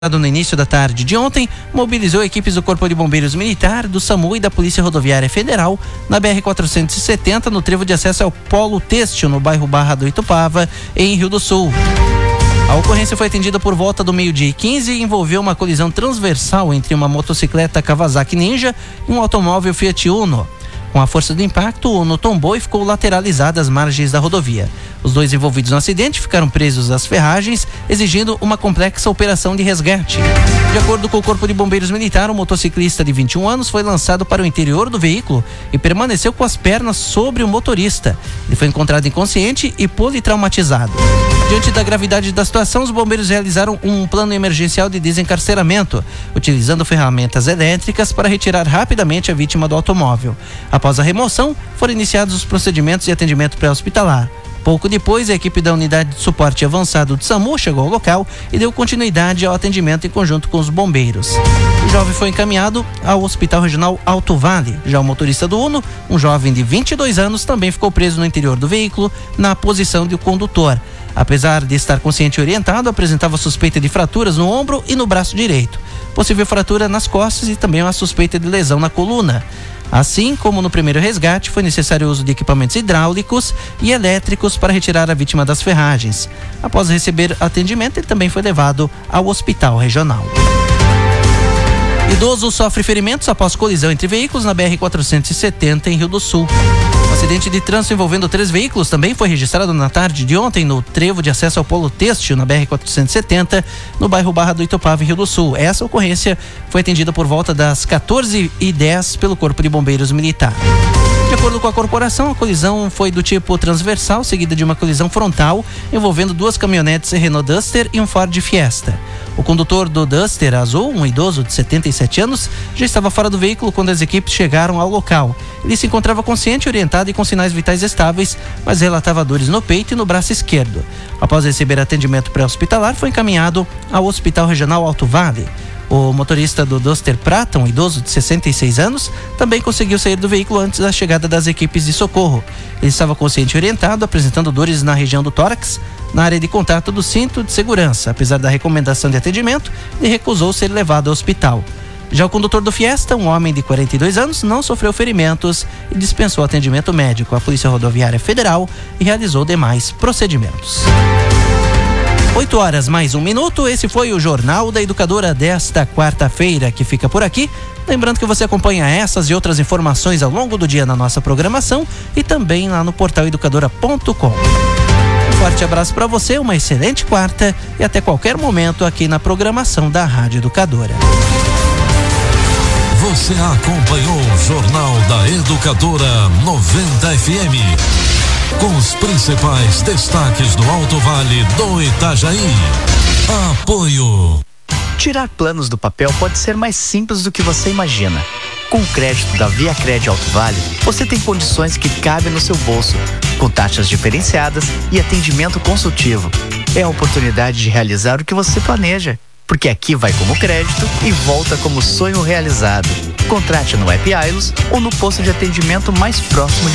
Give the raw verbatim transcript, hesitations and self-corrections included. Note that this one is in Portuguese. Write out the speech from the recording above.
No início da tarde de ontem, mobilizou equipes do Corpo de Bombeiros Militar, do SAMU e da Polícia Rodoviária Federal na B R quatrocentos e setenta, no trevo de acesso ao Polo Têxtil, no bairro Barra do Itupava, em Rio do Sul. A ocorrência foi atendida por volta do meio-dia e quinze e envolveu uma colisão transversal entre uma motocicleta Kawasaki Ninja e um automóvel Fiat Uno. Com a força do impacto, o Uno tombou e ficou lateralizado às margens da rodovia. Os dois envolvidos no acidente ficaram presos às ferragens, exigindo uma complexa operação de resgate. De acordo com o Corpo de Bombeiros Militar, o motociclista de vinte e um anos foi lançado para o interior do veículo e permaneceu com as pernas sobre o motorista. Ele foi encontrado inconsciente e politraumatizado. Diante da gravidade da situação, os bombeiros realizaram um plano emergencial de desencarceramento, utilizando ferramentas elétricas para retirar rapidamente a vítima do automóvel. Após a remoção, foram iniciados os procedimentos de atendimento pré-hospitalar. Pouco depois, a equipe da Unidade de Suporte Avançado do SAMU chegou ao local e deu continuidade ao atendimento em conjunto com os bombeiros. O jovem foi encaminhado ao Hospital Regional Alto Vale. Já o motorista do Uno, um jovem de vinte e dois anos, também ficou preso no interior do veículo, na posição de condutor. Apesar de estar consciente e orientado, apresentava suspeita de fraturas no ombro e no braço direito. Possível fratura nas costas e também uma suspeita de lesão na coluna. Assim como no primeiro resgate, foi necessário o uso de equipamentos hidráulicos e elétricos para retirar a vítima das ferragens. Após receber atendimento, ele também foi levado ao hospital regional. Idoso sofre ferimentos após colisão entre veículos na B R quatrocentos e setenta em Rio do Sul. Um acidente de trânsito envolvendo três veículos também foi registrado na tarde de ontem no trevo de acesso ao Polo Têxtil, na B R quatrocentos e setenta, no bairro Barra do Itupava, em Rio do Sul. Essa ocorrência foi atendida por volta das quatorze e dez pelo Corpo de Bombeiros Militar. De acordo com a corporação, a colisão foi do tipo transversal, seguida de uma colisão frontal, envolvendo duas caminhonetes Renault Duster e um Ford Fiesta. O condutor do Duster azul, um idoso de setenta e sete anos, já estava fora do veículo quando as equipes chegaram ao local. Ele se encontrava consciente, orientado e com sinais vitais estáveis, mas relatava dores no peito e no braço esquerdo. Após receber atendimento pré-hospitalar, foi encaminhado ao Hospital Regional Alto Vale. O motorista do Duster Prata, um idoso de sessenta e seis anos, também conseguiu sair do veículo antes da chegada das equipes de socorro. Ele estava consciente e orientado, apresentando dores na região do tórax, na área de contato do cinto de segurança. Apesar da recomendação de atendimento, ele recusou ser levado ao hospital. Já o condutor do Fiesta, um homem de quarenta e dois anos, não sofreu ferimentos e dispensou atendimento médico à Polícia Rodoviária Federal e realizou demais procedimentos. oito horas mais um minuto, esse foi o Jornal da Educadora desta quarta-feira, que fica por aqui. Lembrando que você acompanha essas e outras informações ao longo do dia na nossa programação e também lá no portal educadora ponto com. Um forte abraço para você, uma excelente quarta e até qualquer momento aqui na programação da Rádio Educadora. Você acompanhou o Jornal da Educadora noventa F M. Com os principais destaques do Alto Vale do Itajaí. Apoio. Tirar planos do papel pode ser mais simples do que você imagina. Com o crédito da Via Cred Alto Vale, você tem condições que cabem no seu bolso, com taxas diferenciadas e atendimento consultivo. É a oportunidade de realizar o que você planeja, porque aqui vai como crédito e volta como sonho realizado. Contrate no app Ailos ou no posto de atendimento mais próximo de